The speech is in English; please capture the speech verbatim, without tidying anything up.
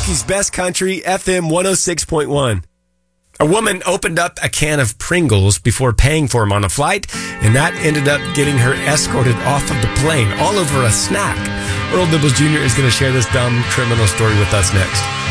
Milwaukee's best country, F M one oh six point one. A woman opened up a can of Pringles before paying for them on a flight, and that ended up getting her escorted off of the plane all over a snack. Earl Dibbles Junior is going to share this dumb criminal story with us next.